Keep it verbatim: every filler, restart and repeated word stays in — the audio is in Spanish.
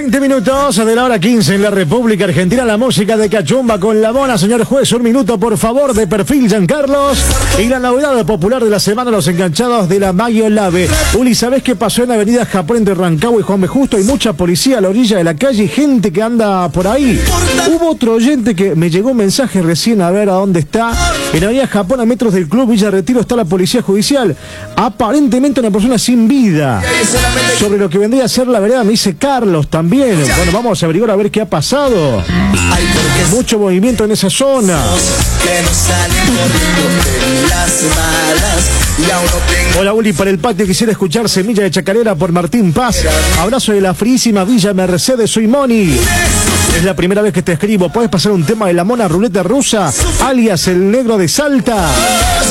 veinte minutos de la hora quince en la República Argentina. La música de Cachumba con la Mona. Señor juez, un minuto por favor de perfil Giancarlos. Y la novedad popular de la semana, los enganchados de la Maggio Lave. Uli, ¿sabés qué pasó en la avenida Japón entre Rancagua y Juan B. Justo? Hay mucha policía a la orilla de la calle y gente que anda por ahí. Hubo otro oyente que me llegó un mensaje recién a ver a dónde está. En la avenida Japón, a metros del Club Villa Retiro, está la policía judicial. Aparentemente una persona sin vida. Sobre lo que vendría a ser la vereda, me dice Carlos también. Bueno, vamos a averiguar a ver qué ha pasado. Mucho movimiento en esa zona. Hola Uli, para el patio quisiera escuchar Semilla de Chacarera por Martín Paz. Abrazo de la frísima Villa Mercedes, soy Moni. Es la primera vez que te escribo. ¿Puedes pasar un tema de la Mona Ruleta Rusa, alias el negro de Salta?